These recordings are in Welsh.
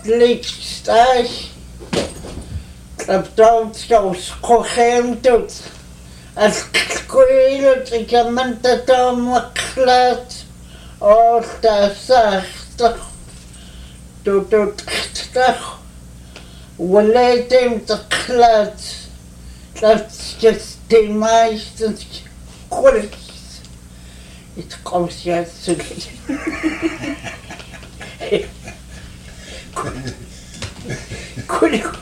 liegst Abdouts kochemtut as kuilut ikamantatomaklat all tasachta tututach waletem taklat that's just the meistens kulis it comes yet to kulik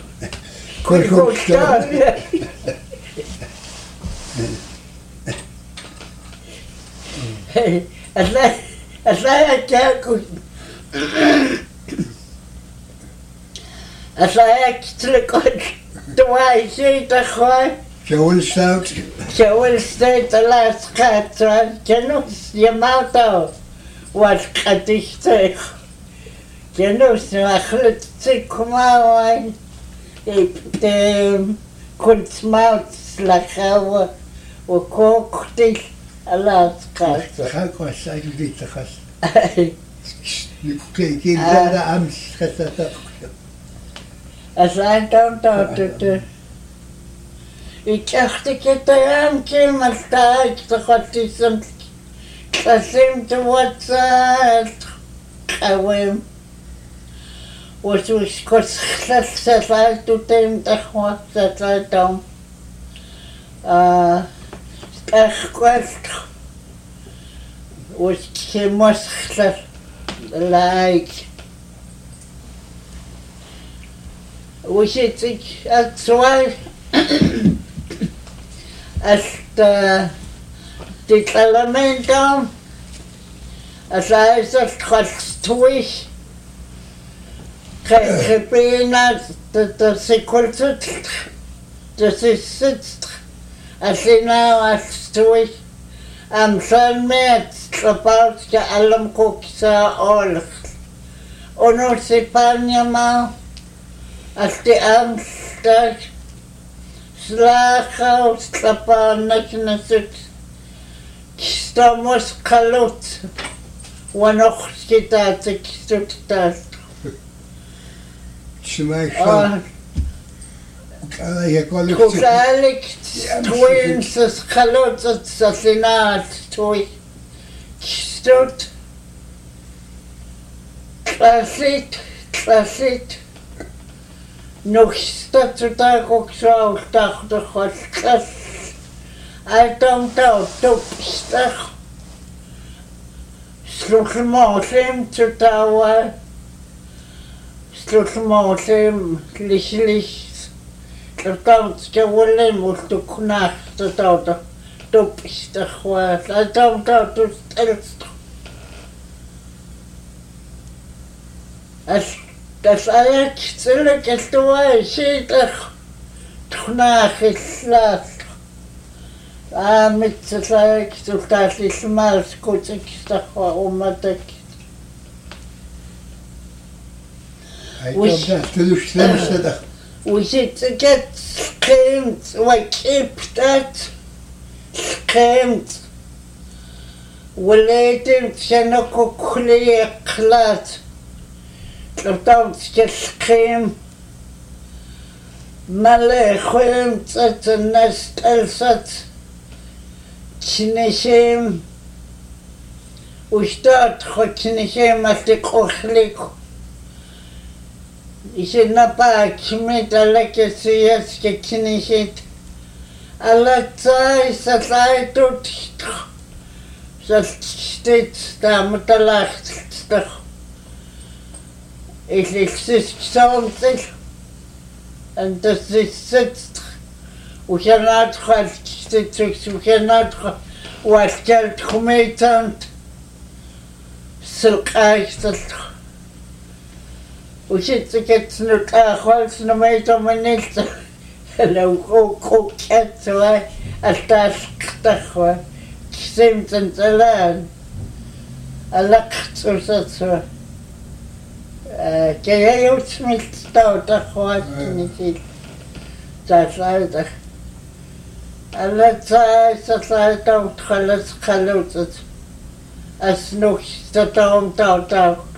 As I actually got the way she the high. Joel Stout. Joel Stout the last cat, Janus Yamato was Kadishtek. Janus Achlet Sikumawine. The Kunstmouth like our cooked it a last cat. How was I to get the house? You can't give that arms. As I don't know to ik dacht ik het aankiem, maar sta ik toch wat is een gezin te wat gewoon was ik kort gezegd uit toen ik dacht wat dat dan echt kwast was ik geen moest gezegd like was it at why as the elemento as I said cost twist Repena the sequence this is sixth as in now as twist son met about the alam cooks all ono se panyama as the amstag slacha slapana stamos kalut wanoch skita tekstutat Shmai Kukalik twins as kalut at sasinat toy stut klasit nog statutar också dacht god I don't know stach sluchmosim tutawa sluchmosim lichlich dat gewollen moet de knacht dat stach was I don't know to das eigentlich ist du weißt doch nach ist mit zeig du das ist mal gut ich doch das we should get screamed like keep that screamed ولادم شنو كلي قلات Don't get cream. Malechim at the nest elsat. Chinishim. We start Chinishim at the Kochlik. Is it not back? Schmidt, I like to see us get Chinishit. I like to say, don't stitch down with the last stuff. Ich exist something and this is sixth. We cannot have statistics, we cannot what geld gemeten silk ice. We zitten get no hols no meter minister. Hello go cat so as dat seems in the land. I like to so Jij hebt met stoute gewassen niet. Dat is uit. En dat is uit om het geluid. Als nog dat om